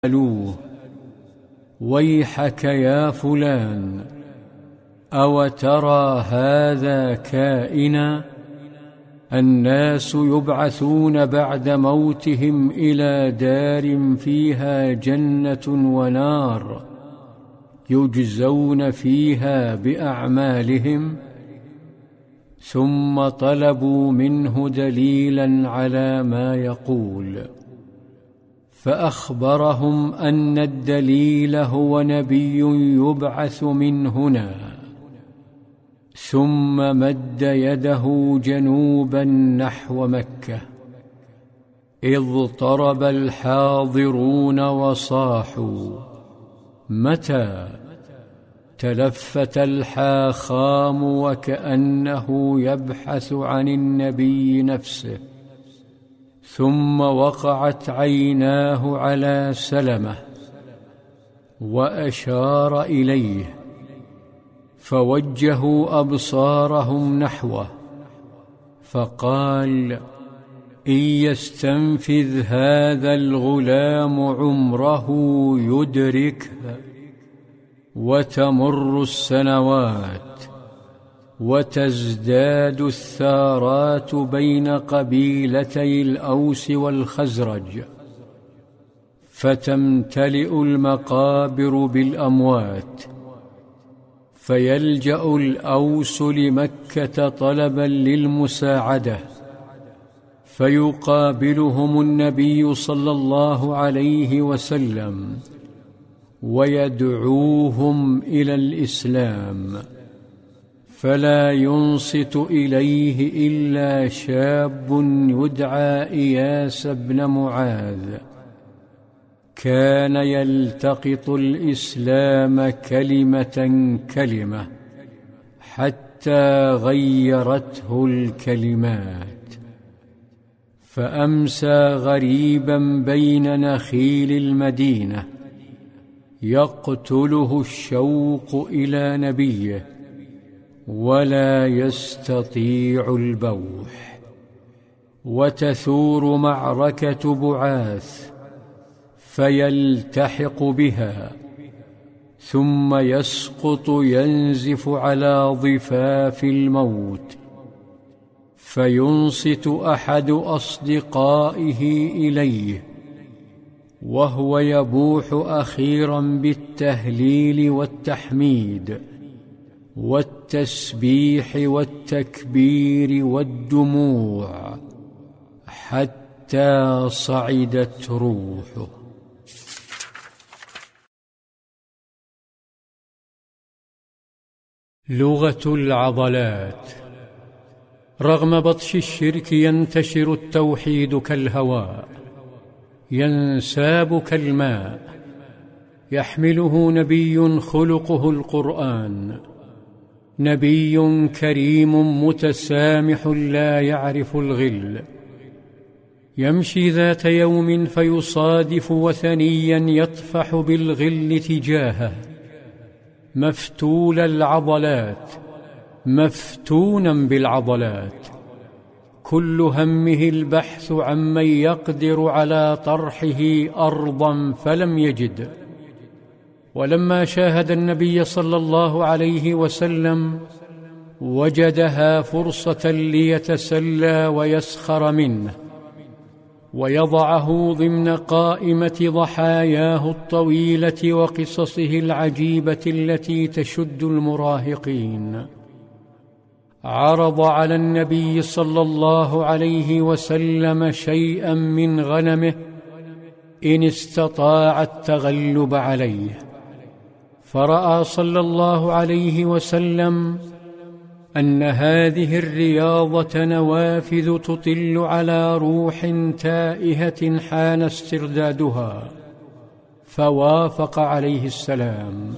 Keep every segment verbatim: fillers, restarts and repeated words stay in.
سألوه: ويحك يا فلان، أو ترى هذا كائنا؟ الناس يبعثون بعد موتهم إلى دار فيها جنة ونار يجزون فيها بأعمالهم. ثم طلبوا منه دليلا على ما يقول، فأخبرهم أن الدليل هو نبي يبعث من هنا. ثم مد يده جنوبا نحو مكة، إذ طرب الحاضرون وصاحوا: متى؟ تلفت الحاخام وكأنه يبحث عن النبي نفسه، ثم وقعت عيناه على سلمة وأشار إليه، فوجهوا أبصارهم نحوه، فقال: إن يستنفذ هذا الغلام عمره يدركه. وتمر السنوات وتزداد الثارات بين قبيلتي الأوس والخزرج، فتمتلئ المقابر بالأموات، فيلجأ الأوس لمكة طلبا للمساعدة، فيقابلهم النبي صلى الله عليه وسلم ويدعوهم إلى الإسلام، فلا ينصت إليه إلا شاب يدعى إياس بن معاذ، كان يلتقط الإسلام كلمة كلمة حتى غيرته الكلمات. فأمسى غريبا بين نخيل المدينة، يقتله الشوق إلى نبيه ولا يستطيع البوح. وتثور معركة بعاث، فيلتحق بها، ثم يسقط ينزف على ضفاف الموت، فينصت أحد أصدقائه إليه وهو يبوح أخيرا بالتهليل والتحميد والتسبيح والتكبير والدموع، حتى صعدت روحه. لغة العضلات. رغم بطش الشرك ينتشر التوحيد كالهواء، ينساب كالماء، يحمله نبي خلقه القرآن، نبي كريم متسامح لا يعرف الغل، يمشي ذات يوم فيصادف وثنيا يطفح بالغل تجاهه، مفتول العضلات، مفتونا بالعضلات، كل همه البحث عمن يقدر على طرحه أرضا فلم يجد. ولما شاهد النبي صلى الله عليه وسلم وجدها فرصة ليتسلى ويسخر منه، ويضعه ضمن قائمة ضحاياه الطويلة وقصصه العجيبة التي تشد المراهقين. عرض على النبي صلى الله عليه وسلم شيئا من غنمه إن استطاع التغلب عليه، فرأى صلى الله عليه وسلم أن هذه الرياضة نوافذ تطل على روح تائهة حان استردادها، فوافق عليه السلام.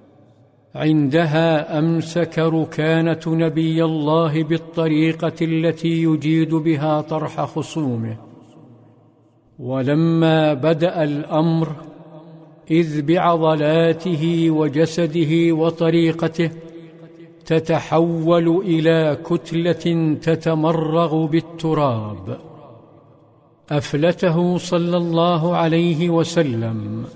عندها أمسك ركانة نبي الله بالطريقة التي يجيد بها طرح خصومه. ولما بدأ الأمر، إذ بعضلاته وجسده وطريقته تتحول إلى كتلة تتمرغ بالتراب، أفلته صلى الله عليه وسلم